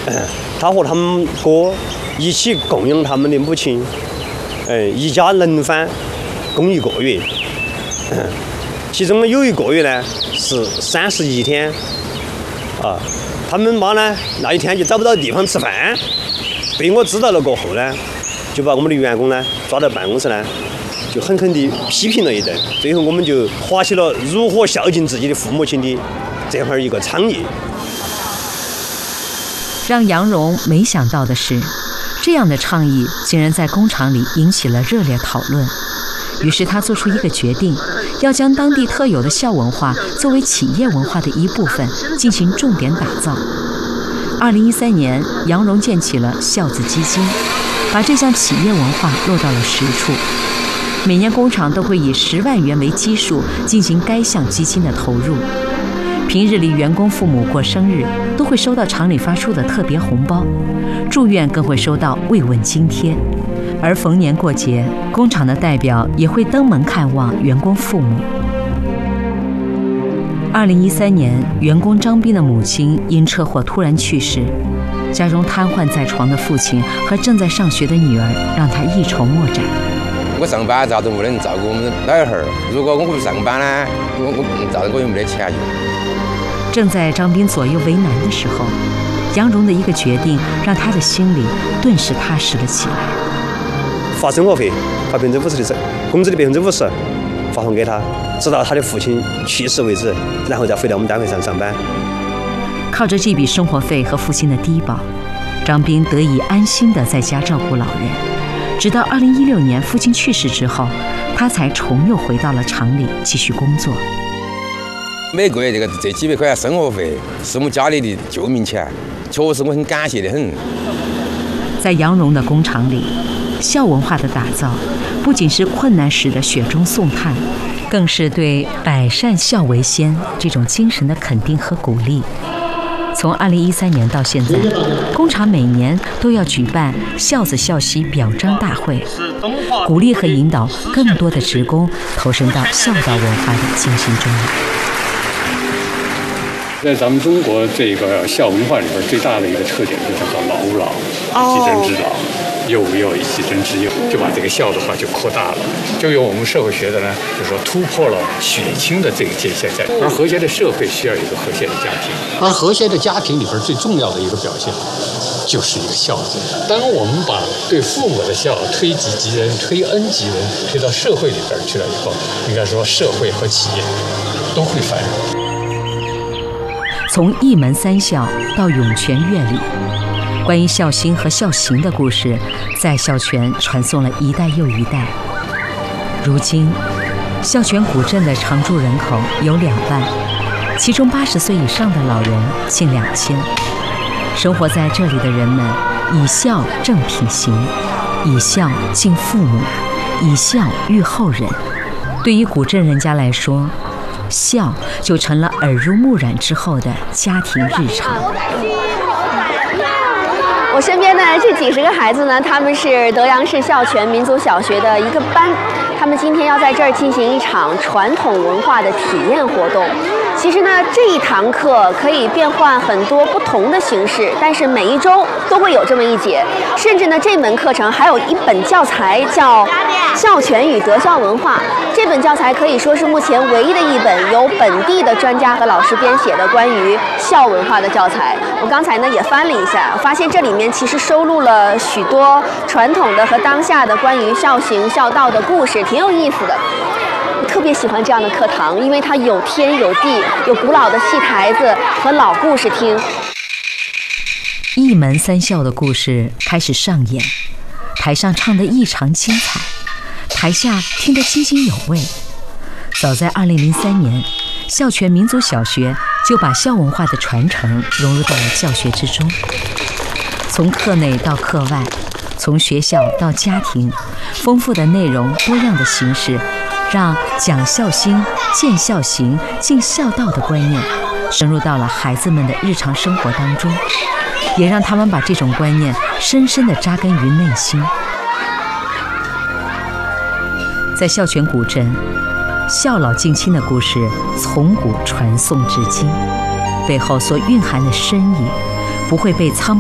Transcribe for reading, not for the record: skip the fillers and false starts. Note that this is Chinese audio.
他和他们哥一起供养他们的母亲，一家轮番供1个月，其中有1个月呢是31天，他们妈呢那一天就找不到地方吃饭，被我知道了过后呢，就把我们的员工呢抓到办公室呢，就狠狠地批评了一顿。最后我们就发起了如何孝敬自己的父母亲的这样一个倡议。 让杨荣没想到的是，这样的倡议竟然在工厂里引起了热烈讨论。于是他做出一个决定，要将当地特有的孝文化作为企业文化的一部分进行重点打造。2013年，杨荣建起了孝子基金，把这项企业文化落到了实处。每年工厂都会以10万元为基数进行该项基金的投入。平日里员工父母过生日都会收到厂里发出的特别红包，住院更会收到慰问津贴，而逢年过节，工厂的代表也会登门看望员工父母。2013年，员工张斌的母亲因车祸突然去世，家中瘫痪在床的父亲和正在上学的女儿让他一筹莫展。 我上班咋都没人照顾我们老汉儿，如果我不上班呢，我照顾我又没得钱用。 正在张斌左右为难的时候，杨荣的一个决定让他的心里顿时踏实了起来。 发生活费，发50%的工资的50%发放给他，直到他的父亲去世为止，然后再回到我们单位上班。 靠着这笔生活费和父亲的低保，张斌得以安心地在家照顾老人。直到2016年父亲去世之后，他才重又回到了厂里继续工作。 每个月这几百块钱生活费是我们家里的救命钱，确实我很感谢的很。 在杨荣的工厂里，孝文化的打造不仅是困难时的雪中送炭，更是对百善孝为先这种精神的肯定和鼓励。从2013年到现在，工厂每年都要举办孝子孝媳表彰大会，鼓励和引导更多的职工投身到孝道文化的进行中来。 在咱们中国这个孝文化里边，最大的一个特点就叫做老吾老，其身之老，幼吾幼，其身之幼，就把这个孝的话就扩大了，就用我们社会学的呢，就是说突破了血亲的这个界限在。而和谐的社会需要一个和谐的家庭，而和谐的家庭里边最重要的一个表现，就是一个孝字。当我们把对父母的孝推己及人、推恩及人推到社会里边去了以后，应该说社会和企业都会繁荣。 从一门三孝到涌泉乐里，关于孝心和孝行的故事在孝泉传颂了一代又一代。如今，孝泉古镇的常住人口有2万，其中80岁以上的老人近2000。生活在这里的人们以孝正品行，以孝敬父母，以孝育后人。对于古镇人家来说，孝就成了耳濡目染之后的家庭日常。 我身边的这几10个孩子呢，他们是德阳市孝泉民族小学的一个班，他们今天要在这儿进行一场传统文化的体验活动。其实呢，这一堂课可以变换很多不同的形式，但是每一周都会有这么一节，甚至呢，这门课程还有一本教材叫《孝泉与德孝文化》。这本教材可以说是目前唯一的一本由本地的专家和老师编写的关于孝文化的教材。我刚才呢也翻了一下，发现这里面其实收录了许多传统的和当下的关于孝行孝道的故事，挺有意思的。我特别喜欢这样的课堂，因为它有天有地，有古老的戏台子和老故事听。 一门三孝的故事开始上演，台上唱得异常精彩，台下听得津津有味。早在2003年，孝泉民族小学就把孝文化的传承融入到了教学之中。从课内到课外，从学校到家庭，丰富的内容、多样的形式，让讲孝心、见孝行、尽孝道的观念深入到了孩子们的日常生活当中，也让他们把这种观念深深地扎根于内心。在孝泉古镇，孝老敬亲的故事从古传颂至今，背后所蕴含的深意不会被苍